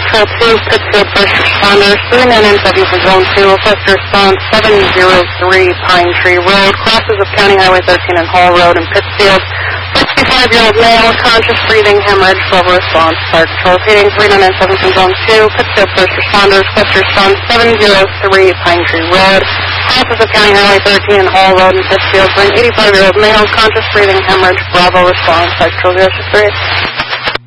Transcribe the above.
Patrol 2, Pittsfield First Responders, 3997 from Zone 2, request response 703 Pine Tree Road, crosses of County Highway 13 and Hall Road in Pittsfield. 65-year-old male, conscious breathing, hemorrhage, global response, fire control repeating 3997 from Zone 2, Pittsfield First Responders, request response 703 Pine Tree Road, crosses of County Highway 13 and Hall Road in Pittsfield for an 85-year-old male, conscious breathing, hemorrhage, Bravo response, fire control 063.